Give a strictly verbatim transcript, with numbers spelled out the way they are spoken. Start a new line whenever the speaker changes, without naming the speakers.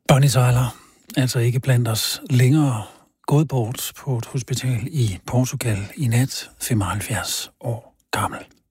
Bonnie Tyler, altså ikke blandt os længere, gået bort på et hospital i Portugal i nat, femoghalvfjerds år gammel.